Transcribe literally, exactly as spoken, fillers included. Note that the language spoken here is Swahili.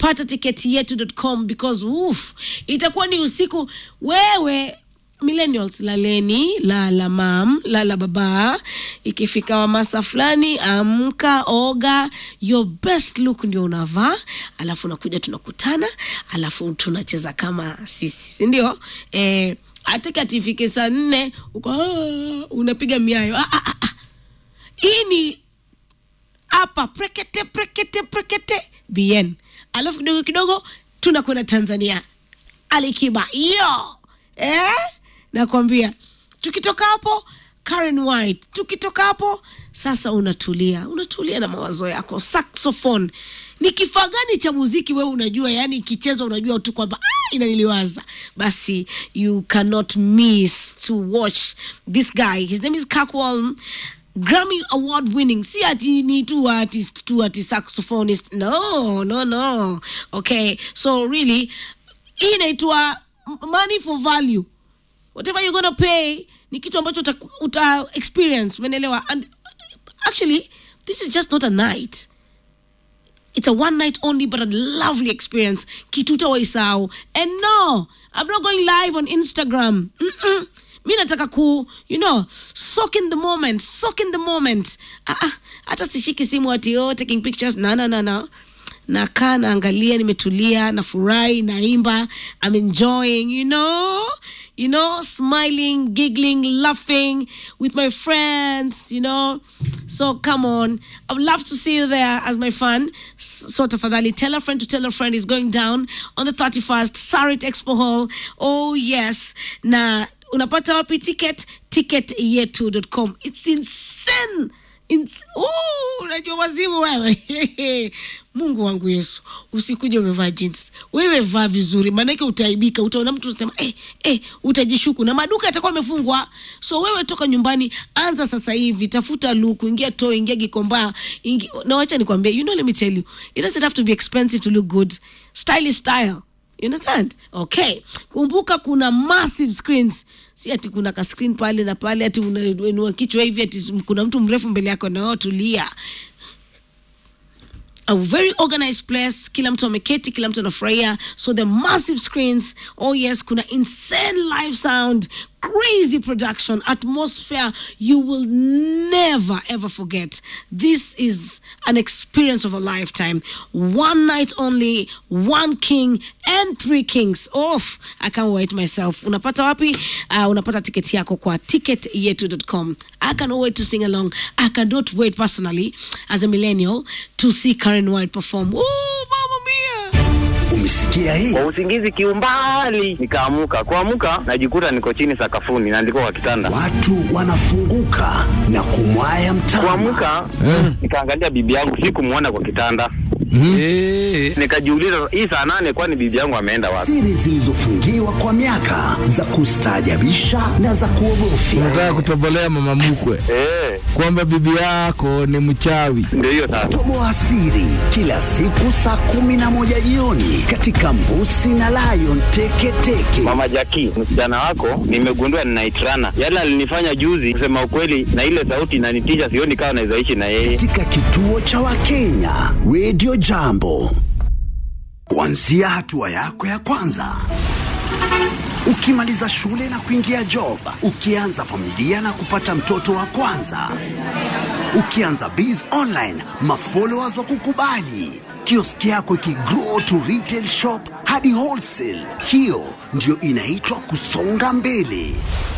pata tiketi yetu dot com because uff, itakuwa ni usiku. Wewe millennials, laleni, lala mam, lala baba. Ikifika wa masa fulani, amka, oga, your best look ndio unavaa, alafu unakuja tunakutana, alafu tunacheza kama sisi, si ndio? Eh, ataka tifike saa nne uko unapiga miayo. Ah ah ah. Hii ni hapa prekete prekete prekete bien. Alafu kidogo kidogo tunakwenda Tanzania. Alikiba hiyo. Eh? Nakwambia tukitoka hapo Karen White, tukitoka hapo sasa unatulia, unatulia na mawazo yako. Saxophone ni kifaa gani cha muziki wewe unajua, yani kichezo unajua tu kwamba ah, inaniliwaza. Basi you cannot miss to watch this guy. His name is Kakwal, Grammy award winning. Si ati ni tu artist, tu ati saxophonist. No, no, no. Okay, so really inaitwa money for value. Whatever you're going to pay ni kitu ambacho uta, uta experience, umeelewa? And actually this is just not a night, it's a one night only, but a lovely experience. Kitu utawaisao. And no, I'm not going live on Instagram. Mm-mm. Mi nataka ku, you know, soak in the moment, soak in the moment. Ah ah, hata sishiki simu ati oh taking pictures. No no no no. Nakaa naangalia, nimetulia, nafurahi, naimba, I'm enjoying, you know, you know, smiling, giggling, laughing with my friends, you know. So come on, I would love to see you there as my fan. So tafadhali, tell a friend to tell a friend is going down on the thirty-first, Sarit Expo Hall. Oh yes, na unapata wapi ticket? ticket yetu dot com. It's insane. It's, oh, unajua wazimu wewe. Mungu wangu Yesu, usikuje umevaa jeans. Wewe vaa vizuri, maana yake utaibika, utaona mtu unasema eh eh utajishuku na maduka yatakuwa yamefungwa. So wewe toka nyumbani, anza sasa hivi, tafuta look, ingia toe, ingia Gikomba, ingia, na wacha nikwambie, you know, let me tell you, it doesn't have to be expensive to look good. Style is style. You understand? Okay. Kumbuka kuna massive screens. Si ati kuna ka screen pale na pale ati unainua kichwa hivi ati kuna mtu mrefu mbele yako na tulia. A very organized place, kila mtu ameketi, kila mtu anafurahia. So the massive screens, oh yes, kuna insane live sound, crazy production, atmosphere you will never ever forget. This is an experience of a lifetime. One night only, one king and three kings. Oh, I can't wait myself. Unapata wapi? Uh, unapata tiketi yako kwa ticket yetu dot com. I cannot wait to sing along. I cannot wait personally as a millennial to see Karen White perform. Oh, Mama Mia! Umesikia hii? Kwa usingizi kiumbali nikaamuka. Kuamuka najikuta niko chini sakafuni na ndiko kwa kitanda. Watu wanafunguka na kumwaya mtama. Kuamuka eh, nikaangalia bibi yangu, sikumuona kwa kitanda. Mm. Eh, nikajiuliza hii saa nane kwani bibi yangu ameenda wapi? Siri zilizofungiwa kwa miaka za kustaajabisha na za kuogofya. Unataka kutobolea mama mkwe eh, kwamba bibi yako ni mchawi. Ndio hiyo sasa. Toboa siri kila siku saa kumi na moja jioni katika Mbusi na Lion Teke Teke. Mama Jackie, msichana wako nimegundua ninaitrana. Yale alinifanya juzi, kusema ukweli, na ile sauti inanitisha, sioni kama naweza ishi na yeye. Katika kituo cha Wakenya Radio Jambo. Kuanzia hatua yako ya kwanza, ukimaliza shule na kuingia job, ukianza familia na kupata mtoto wa kwanza, ukianza biz online, mafollowers wa kukubali, kioski yako ikigrow to retail shop hadi wholesale. Hiyo ndio inaitwa kusonga mbele.